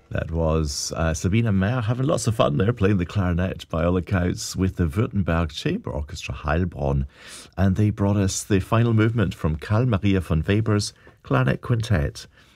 That was Sabina Meyer having lots of fun there playing the clarinet by all accounts with the Württemberg Chamber Orchestra Heilbronn. And they brought us the final movement from Carl Maria von Weber's Clarinet Quintet.